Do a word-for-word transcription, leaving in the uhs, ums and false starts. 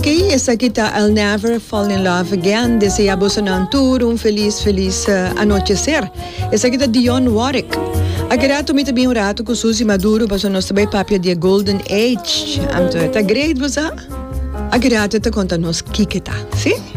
Ok, essa aqui tá I'll Never Fall in Love Again. Deseamos un tour, un feliz, feliz uh, anochecer. Essa aqui tá Dionne Warwick. Agora mi também um rato com Suzy Maduro, para nós também papia de Golden Age. Am to tá great, você? Agora tá conta nos kikita, sim?